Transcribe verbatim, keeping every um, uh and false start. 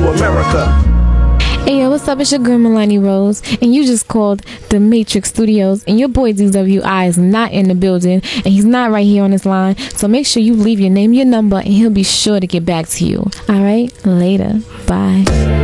America. Hey yo, what's up? It's your girl Milani Rose, and you just called the Matrix Studios, and your boy D W I is not in the building, and he's not right here on this line, so make sure you leave your name, your number, and he'll be sure to get back to you. Alright, later. Bye.